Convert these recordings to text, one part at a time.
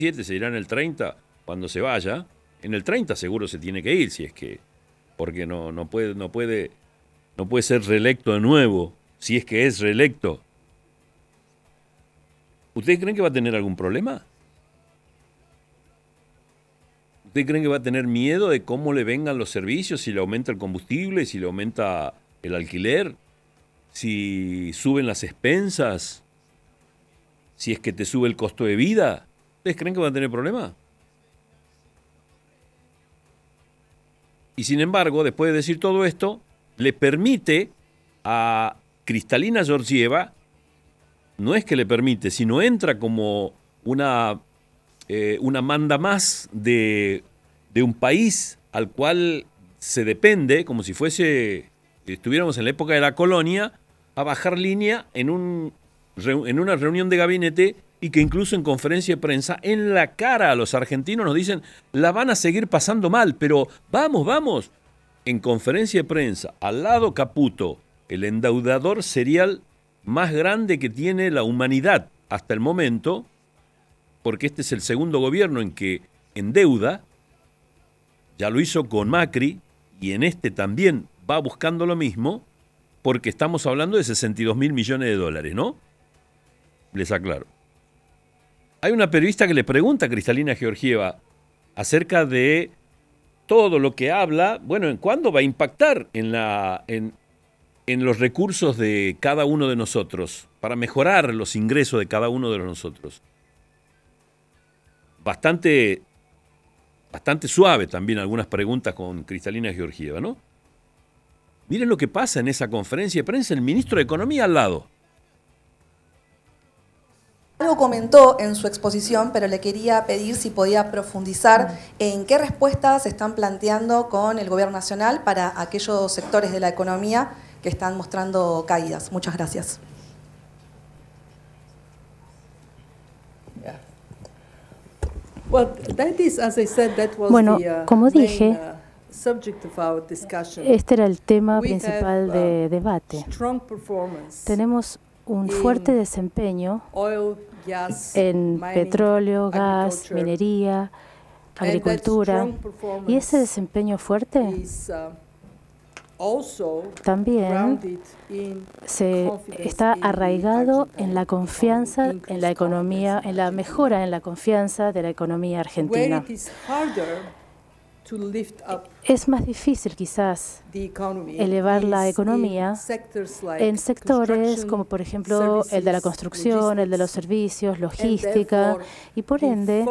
se irá en el 30 cuando se vaya. En el 30 seguro se tiene que ir, si es que, porque no puede ser reelecto de nuevo, si es que es reelecto. ¿Ustedes creen que va a tener algún problema? ¿Ustedes creen que va a tener miedo de cómo le vengan los servicios, si le aumenta el combustible, si le aumenta el alquiler, si suben las expensas, si es que te sube el costo de vida? ¿Ustedes creen que va a tener problema? Y sin embargo, después de decir todo esto, le permite a Kristalina Georgieva, no es que le permite, sino entra como una manda más de un país al cual se depende, como si estuviéramos en la época de la colonia, a bajar línea en una reunión de gabinete, y que incluso en conferencia de prensa, en la cara a los argentinos nos dicen, la van a seguir pasando mal, pero vamos, vamos. En conferencia de prensa, al lado Caputo, el endeudador serial más grande que tiene la humanidad hasta el momento, porque este es el segundo gobierno en que endeuda, ya lo hizo con Macri, y en este también va buscando lo mismo, porque estamos hablando de 62 mil millones de dólares, ¿no? Les aclaro. Hay una periodista que le pregunta a Kristalina Georgieva acerca de todo lo que habla, bueno, ¿en cuándo va a impactar en los recursos de cada uno de nosotros, para mejorar los ingresos de cada uno de nosotros? Bastante suave también algunas preguntas con Kristalina Georgieva, ¿no? Miren lo que pasa en esa conferencia de prensa, el ministro de Economía al lado. Algo comentó en su exposición, pero le quería pedir si podía profundizar en qué respuestas se están planteando con el Gobierno Nacional para aquellos sectores de la economía que están mostrando caídas. Muchas gracias. Bueno, como dije, este era el tema principal de debate. Tenemos un fuerte desempeño en petróleo, gas, minería, agricultura, y ese desempeño fuerte también está arraigado en la confianza en la economía, en la mejora en la confianza de la economía argentina. Es más difícil quizás elevar la economía en sectores como por ejemplo el de la construcción, el de los servicios, logística, y por ende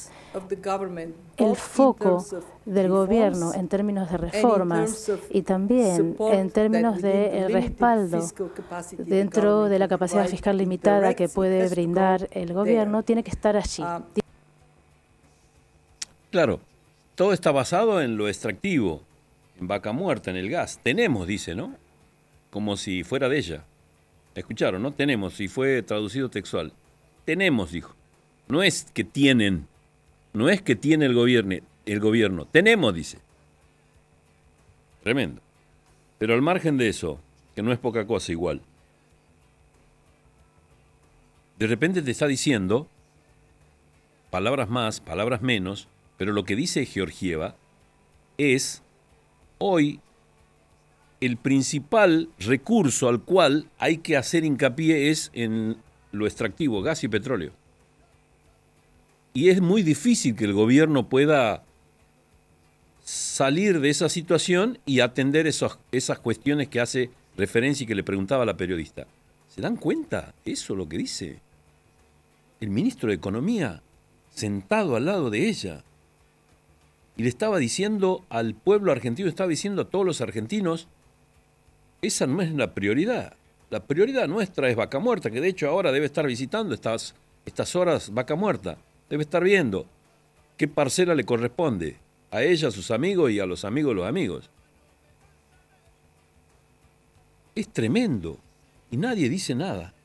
el foco del gobierno en términos de reformas y también en términos de respaldo dentro de la capacidad fiscal limitada que puede brindar el gobierno tiene que estar allí. Claro. Todo está basado en lo extractivo, en Vaca Muerta, en el gas. Tenemos, dice, ¿no? Como si fuera de ella. ¿Escucharon, no? Tenemos, y fue traducido textual. Tenemos, dijo. No es que tienen, no es que tiene el gobierno. Tenemos, dice. Tremendo. Pero al margen de eso, que no es poca cosa igual, de repente te está diciendo, palabras más, palabras menos, pero lo que dice Georgieva es, hoy, el principal recurso al cual hay que hacer hincapié es en lo extractivo, gas y petróleo. Y es muy difícil que el gobierno pueda salir de esa situación y atender esas cuestiones que hace referencia y que le preguntaba a la periodista. ¿Se dan cuenta? Eso es lo que dice el ministro de Economía, sentado al lado de ella. Y le estaba diciendo al pueblo argentino, estaba diciendo a todos los argentinos, esa no es la prioridad. La prioridad nuestra es Vaca Muerta, que de hecho ahora debe estar visitando estas horas Vaca Muerta. Debe estar viendo qué parcela le corresponde a ella, a sus amigos y a los amigos de los amigos. Es tremendo y nadie dice nada.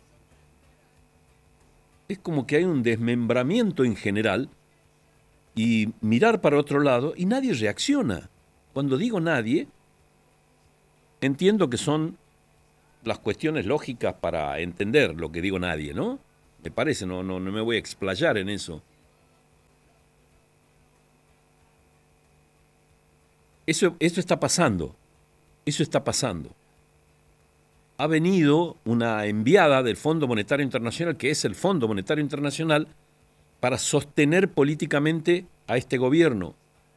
Es como que hay un desmembramiento en general y mirar para otro lado y nadie reacciona. Cuando digo nadie, entiendo que son las cuestiones lógicas para entender lo que digo nadie, ¿no? Me parece, no me voy a explayar en eso. Eso está pasando. Eso está pasando. Ha venido una enviada del Fondo Monetario Internacional, que es el Fondo Monetario Internacional, para sostener políticamente a este gobierno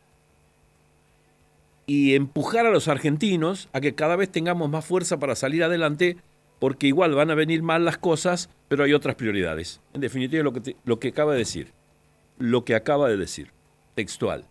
y empujar a los argentinos a que cada vez tengamos más fuerza para salir adelante, porque igual van a venir mal las cosas, pero hay otras prioridades. En definitiva, lo que acaba de decir. Lo que acaba de decir, textual.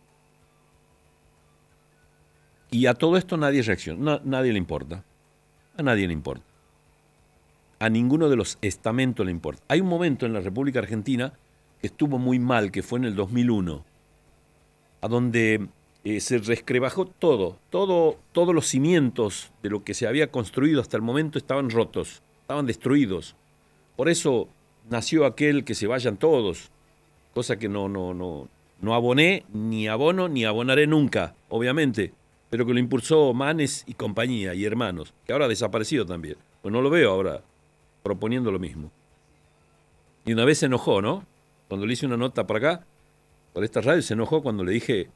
Y a todo esto nadie reacciona, nadie le importa. A nadie le importa. A ninguno de los estamentos le importa. Hay un momento en la República Argentina que estuvo muy mal, que fue en el 2001, a donde se resquebrajó todos los cimientos de lo que se había construido hasta el momento estaban rotos, estaban destruidos. Por eso nació aquel que se vayan todos, cosa que no aboné, ni abono, ni abonaré nunca, obviamente, pero que lo impulsó Manes y compañía, y hermanos, que ahora ha desaparecido también. Pues no lo veo ahora proponiendo lo mismo. Y una vez se enojó, ¿no? Cuando le hice una nota para acá, por esta radio, se enojó cuando le dije,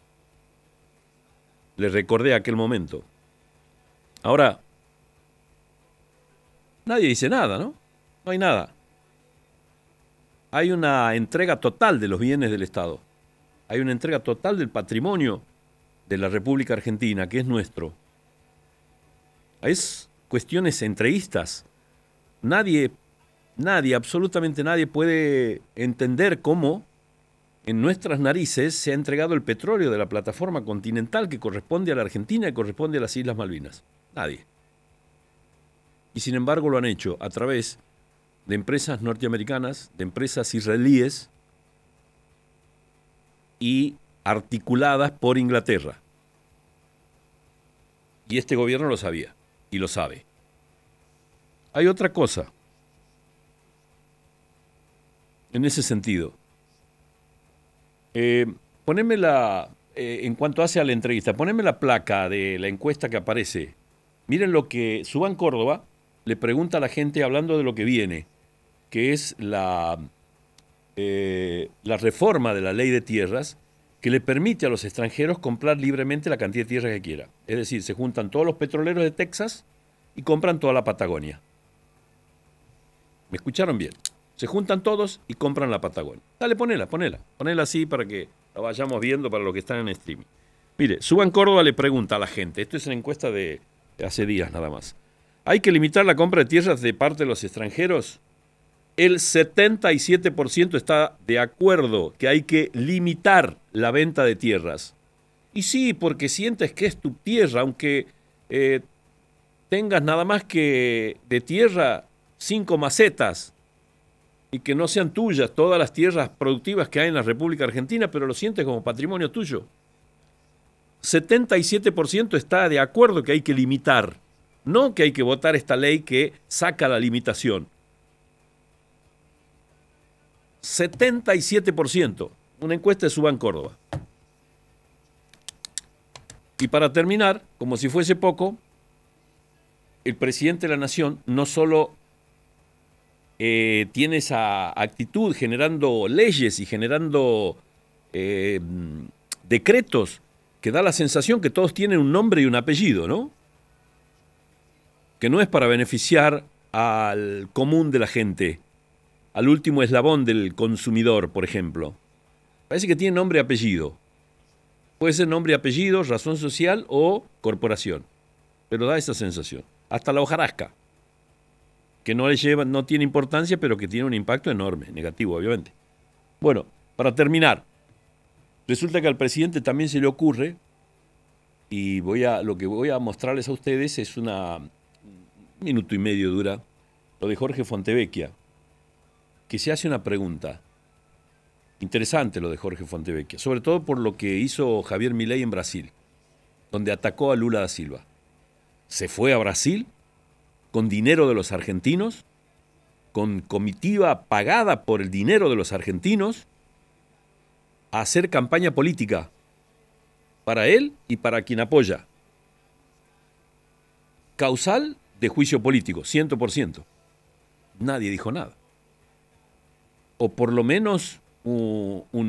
le recordé aquel momento. Ahora, nadie dice nada, ¿no? No hay nada. Hay una entrega total de los bienes del Estado. Hay una entrega total del patrimonio de la República Argentina, que es nuestro. Es cuestiones entreguistas. Nadie, absolutamente nadie puede entender cómo en nuestras narices se ha entregado el petróleo de la plataforma continental que corresponde a la Argentina y corresponde a las Islas Malvinas. Nadie. Y sin embargo lo han hecho a través de empresas norteamericanas, de empresas israelíes y articuladas por Inglaterra. Y este gobierno lo sabía y lo sabe. Hay otra cosa en ese sentido. Poneme en cuanto hace a la entrevista, poneme la placa de la encuesta que aparece. Miren lo que Subán Córdoba le pregunta a la gente hablando de lo que viene, que es la reforma de la ley de tierras que le permite a los extranjeros comprar libremente la cantidad de tierra que quiera. Es decir, se juntan todos los petroleros de Texas y compran toda la Patagonia. ¿Me escucharon bien? Se juntan todos y compran la Patagonia. Dale, ponela así para que la vayamos viendo para los que están en streaming. Mire, Subán Córdoba le pregunta a la gente, esto es una encuesta de hace días nada más, ¿hay que limitar la compra de tierras de parte de los extranjeros? El 77% está de acuerdo que hay que limitar la venta de tierras. Y sí, porque sientes que es tu tierra, aunque tengas nada más que de tierra 5 macetas y que no sean tuyas todas las tierras productivas que hay en la República Argentina, pero lo sientes como patrimonio tuyo. 77% está de acuerdo que hay que limitar, no que hay que votar esta ley que saca la limitación. 77%, una encuesta de Subán Córdoba. Y para terminar, como si fuese poco, el presidente de la Nación no solo tiene esa actitud generando leyes y generando decretos que da la sensación que todos tienen un nombre y un apellido, ¿no? Que no es para beneficiar al común de la gente, al último eslabón del consumidor, por ejemplo. Parece que tiene nombre y apellido. Puede ser nombre y apellido, razón social o corporación. Pero da esa sensación. Hasta la hojarasca, que no tiene importancia, pero que tiene un impacto enorme, negativo, obviamente. Bueno, para terminar, resulta que al presidente también se le ocurre, y lo que voy a mostrarles a ustedes es un minuto y medio dura, lo de Jorge Fontevecchia, que se hace una pregunta. Interesante lo de Jorge Fontevecchia, sobre todo por lo que hizo Javier Milei en Brasil, donde atacó a Lula da Silva. Se fue a Brasil con dinero de los argentinos, con comitiva pagada por el dinero de los argentinos, a hacer campaña política para él y para quien apoya. Causal de juicio político, 100%. Nadie dijo nada. O por lo menos un